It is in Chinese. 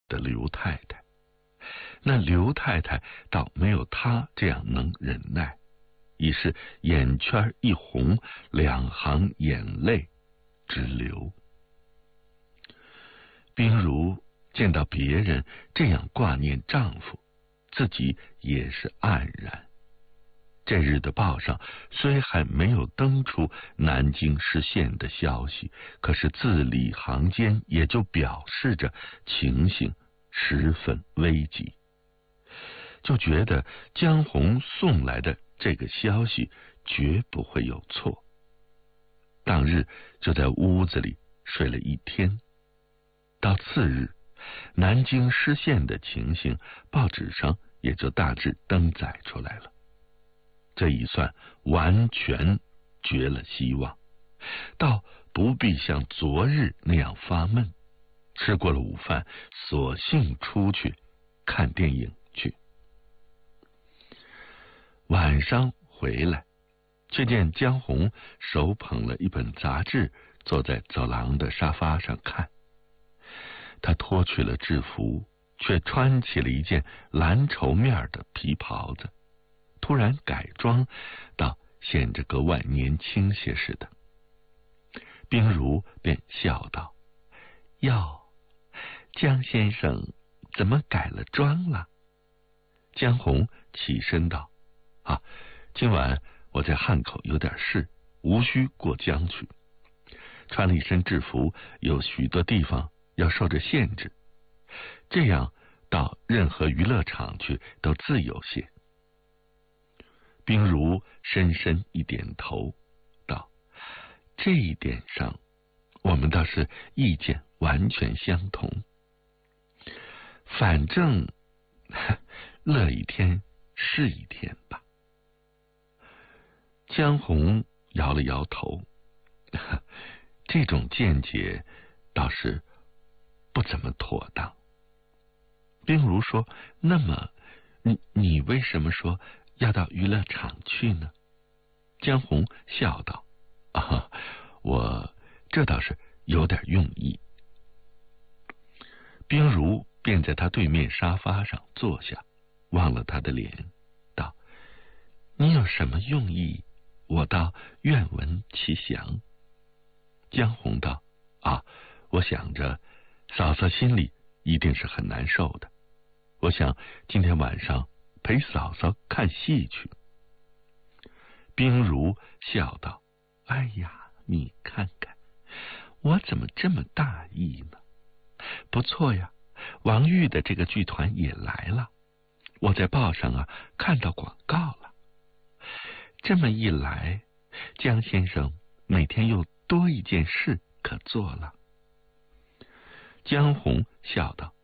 的刘太太。那刘太太倒没有她这样能忍耐，已是眼圈一红，两行眼泪直流。冰如见到别人这样挂念丈夫，自己也是黯然。这日的报上虽还没有登出南京失陷的消息，可是字里行间也就表示着情形十分危急，就觉得江红送来的这个消息绝不会有错。当日就在屋子里睡了一天，到次日，南京失陷的情形报纸上也就大致登载出来了。这一算完全绝了希望，倒不必像昨日那样发闷，吃过了午饭，索性出去看电影去。晚上回来，却见江红手捧了一本杂志，坐在走廊的沙发上看。他脱去了制服，却穿起了一件蓝绸面的皮袍子，突然改装，倒显着格外年轻些似的。冰如便笑道：“哟，江先生怎么改了装了？”江红起身道：“啊，今晚我在汉口有点事，无需过江去。穿了一身制服，有许多地方要受着限制，这样到任何娱乐场去都自由些。”冰如深深一点头，道：“这一点上，我们倒是意见完全相同。反正乐一天是一天吧。”江红摇了摇头，这种见解倒是不怎么妥当。冰如说：“那么，你为什么说要到娱乐场去呢？”江红笑道：“啊，我这倒是有点用意。”冰如便在他对面沙发上坐下，望了他的脸，道：“你有什么用意？我倒愿闻其详。”江红道：“啊，我想着嫂嫂心里一定是很难受的，我想今天晚上陪嫂嫂看戏去。”冰如笑道：“哎呀，你看看，我怎么这么大意呢？不错呀，王玉的这个剧团也来了，我在报上看到广告了。这么一来，江先生每天又多一件事可做了。”江红笑道：